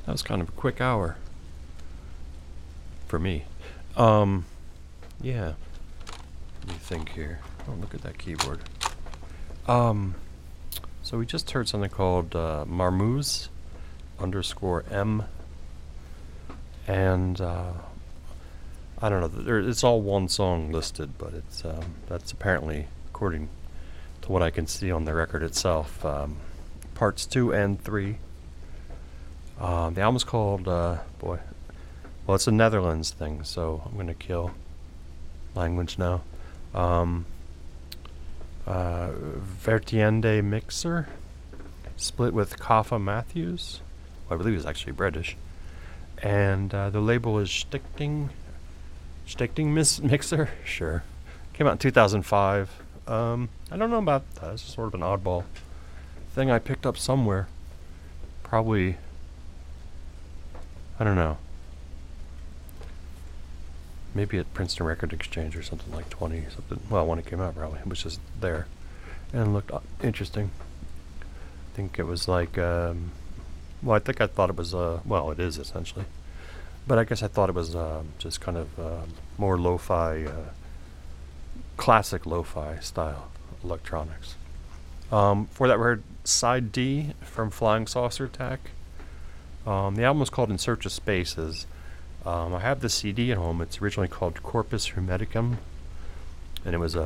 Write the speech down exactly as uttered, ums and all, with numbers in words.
That was kind of a quick hour for me. Um, yeah. Let me think here. Oh, look at that keyboard. Um, so we just heard something called uh, Marmuz underscore M, and uh, I don't know. There, it's all one song listed, but it's um, that's apparently, according to what I can see on the record itself, um, parts two and three. Um, the album's called, uh, boy, well, it's a Netherlands thing, so I'm going to kill language now. Um, uh, Vertiende Mixer, split with Kaffa Matthews, who I believe is actually British. And uh, the label is Stichting, Stichting Mis- Mixer? Sure. Came out in two thousand five. Um, I don't know about that. It's sort of an oddball thing I picked up somewhere. Probably... I don't know. Maybe at Princeton Record Exchange or something, like twenty something. Well, when it came out, probably. It was just there. And looked uh, interesting. I think it was like, um, well, I think I thought it was, uh, well, it is essentially. But I guess I thought it was uh, just kind of uh, more lo-fi, uh, classic lo-fi style electronics. Um, for that, we heard Side D from Flying Saucer Attack. Um, the album was called In Search of Spaces. Um, I have the C D at home. It's originally called Corpus Hermeticum, and it was a,